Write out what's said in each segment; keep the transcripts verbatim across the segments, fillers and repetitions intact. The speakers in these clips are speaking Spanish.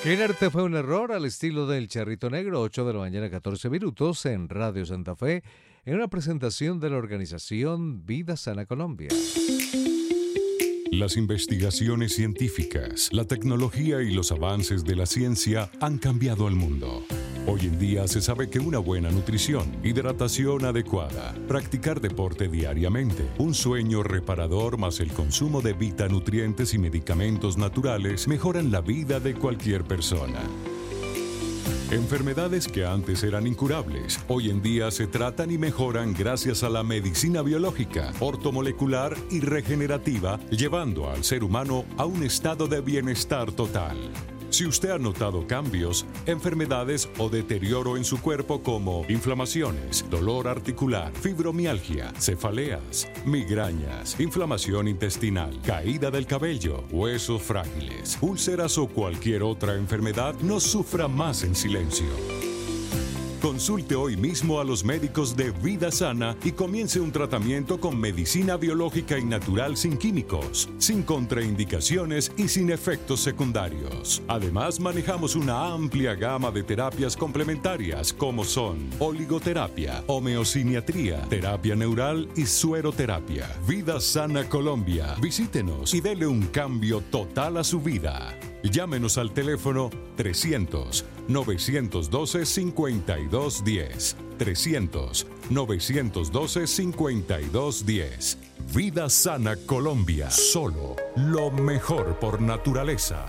Quererte fue un error al estilo del Charrito Negro, ocho de la mañana, catorce minutos, en Radio Santa Fe, en una presentación de la organización Vida Sana Colombia. Las investigaciones científicas, la tecnología y los avances de la ciencia han cambiado el mundo. Hoy en día se sabe que una buena nutrición, hidratación adecuada, practicar deporte diariamente, un sueño reparador más el consumo de vitanutrientes y medicamentos naturales mejoran la vida de cualquier persona. Enfermedades que antes eran incurables, hoy en día se tratan y mejoran gracias a la medicina biológica, ortomolecular y regenerativa, llevando al ser humano a un estado de bienestar total. Si usted ha notado cambios, enfermedades o deterioro en su cuerpo como inflamaciones, dolor articular, fibromialgia, cefaleas, migrañas, inflamación intestinal, caída del cabello, huesos frágiles, úlceras o cualquier otra enfermedad, no sufra más en silencio. Consulte hoy mismo a los médicos de Vida Sana y comience un tratamiento con medicina biológica y natural sin químicos, sin contraindicaciones y sin efectos secundarios. Además, manejamos una amplia gama de terapias complementarias como son oligoterapia, homeosiniatría, terapia neural y sueroterapia. Vida Sana Colombia. Visítenos y dele un cambio total a su vida. Llámenos al teléfono trescientos, novecientos doce, cincuenta y dos diez. trescientos, novecientos doce, cincuenta y dos diez. Vida Sana Colombia. Solo lo mejor por naturaleza.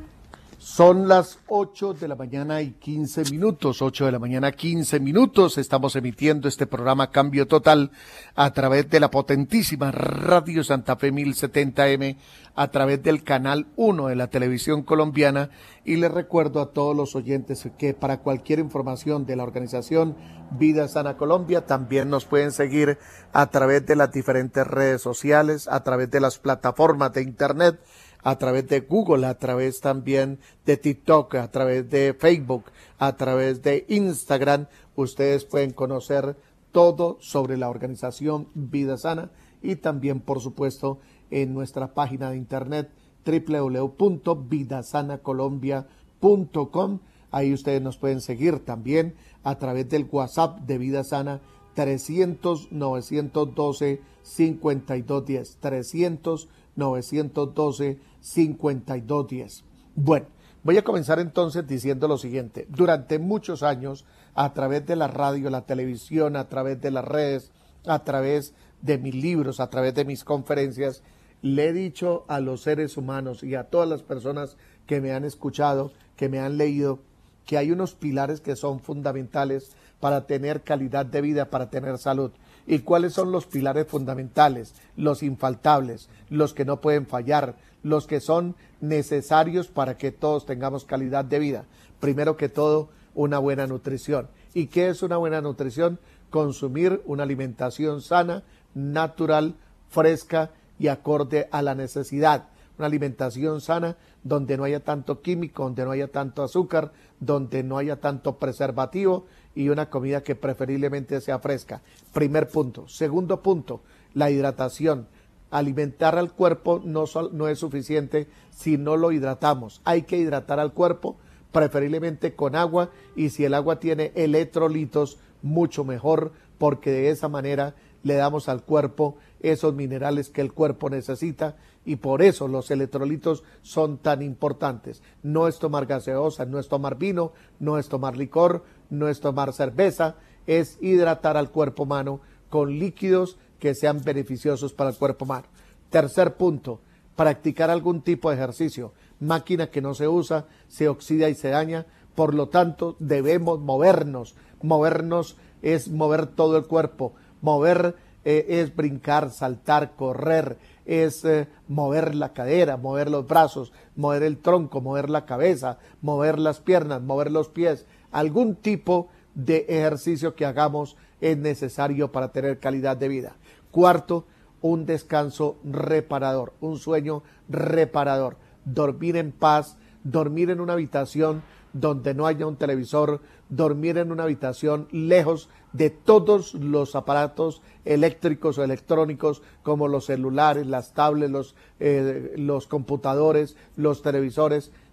Son las ocho de la mañana y quince minutos, ocho de la mañana quince minutos, estamos emitiendo este programa Cambio Total a través de la potentísima Radio Santa Fe mil setenta eme, a través del canal uno de la televisión colombiana, y les recuerdo a todos los oyentes que para cualquier información de la organización Vida Sana Colombia también nos pueden seguir a través de las diferentes redes sociales, a través de las plataformas de internet, a través de Google, a través también de TikTok, a través de Facebook, a través de Instagram. Ustedes pueden conocer todo sobre la organización Vida Sana y también, por supuesto, en nuestra página de internet doble u doble u doble u punto vida sana colombia punto com. Ahí ustedes nos pueden seguir también a través del WhatsApp de Vida Sana trescientos, novecientos doce, cincuenta y dos diez. trescientos, novecientos doce, cincuenta y dos diez. Bueno, voy a comenzar entonces diciendo lo siguiente. Durante muchos años, a través de la radio, la televisión, a través de las redes, a través de mis libros, a través de mis conferencias, le he dicho a los seres humanos y a todas las personas que me han escuchado, que me han leído, que hay unos pilares que son fundamentales para tener calidad de vida, para tener salud. ¿Y cuáles son los pilares fundamentales? Los infaltables, los que no pueden fallar, los que son necesarios para que todos tengamos calidad de vida. Primero que todo, una buena nutrición. ¿Y qué es una buena nutrición? Consumir una alimentación sana, natural, fresca y acorde a la necesidad. Una alimentación sana donde no haya tanto químico, donde no haya tanto azúcar, donde no haya tanto preservativo, y una comida que preferiblemente sea fresca. Primer punto. Segundo punto, la hidratación. Alimentar al cuerpo no, sol, no es suficiente si no lo hidratamos. Hay que hidratar al cuerpo, preferiblemente con agua, y si el agua tiene electrolitos, mucho mejor, porque de esa manera le damos al cuerpo esos minerales que el cuerpo necesita, y por eso los electrolitos son tan importantes. No es tomar gaseosa, no es tomar vino, no es tomar licor, no es tomar cerveza, es hidratar al cuerpo humano con líquidos que sean beneficiosos para el cuerpo humano. Tercer punto, practicar algún tipo de ejercicio. Máquina que no se usa, se oxida y se daña, por lo tanto debemos movernos. Movernos es mover todo el cuerpo, mover eh, es brincar, saltar, correr, es eh, mover la cadera, mover los brazos, mover el tronco, mover la cabeza, mover las piernas, mover los pies. Algún tipo de ejercicio que hagamos es necesario para tener calidad de vida. Cuarto, un descanso reparador, un sueño reparador. Dormir en paz, dormir en una habitación donde no haya un televisor, dormir en una habitación lejos de todos los aparatos eléctricos o electrónicos como los celulares, las tablets, los, eh, los computadores, los televisores.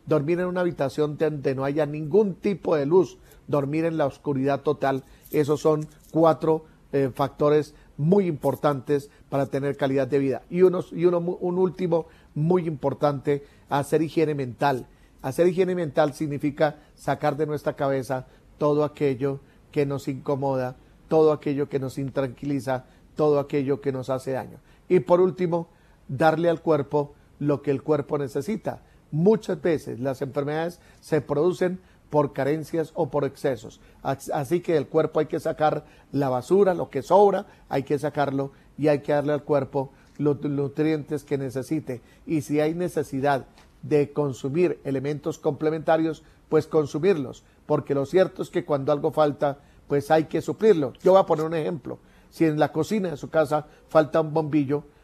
dormir en una habitación donde no haya ningún tipo de luz, dormir en la oscuridad total. Esos son cuatro eh, factores muy importantes para tener calidad de vida. Y, unos, y uno, un último muy importante, hacer higiene mental. Hacer higiene mental significa sacar de nuestra cabeza todo aquello que nos incomoda, todo aquello que nos intranquiliza, todo aquello que nos hace daño. Y por último, darle al cuerpo lo que el cuerpo necesita. Muchas veces las enfermedades se producen por carencias o por excesos. Así que del cuerpo hay que sacar la basura, lo que sobra, hay que sacarlo y hay que darle al cuerpo los nutrientes que necesite. Y si hay necesidad de consumir elementos complementarios, pues consumirlos, porque lo cierto es que cuando algo falta, pues hay que suplirlo. Yo voy a poner un ejemplo. Si en la cocina de su casa falta un bombillo,